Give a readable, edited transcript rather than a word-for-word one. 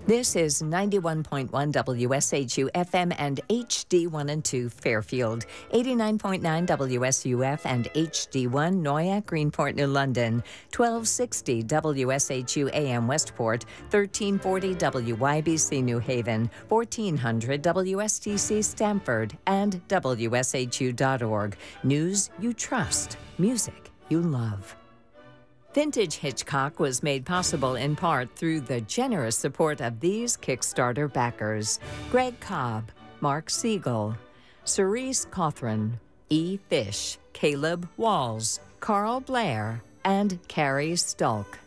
This is 91.1 WSHU FM and HD1 and 2 Fairfield, 89.9 WSUF and HD1 Noyak, Greenport, New London, 1260 WSHU AM Westport, 1340 WYBC New Haven, 1400 WSTC Stamford, and WSHU.org. News you trust, music you love. Vintage Hitchcock was made possible in part through the generous support of these Kickstarter backers: Greg Cobb, Mark Siegel, Cerise Cawthron, E. Fish, Caleb Walls, Carl Blair, and Carrie Stulk.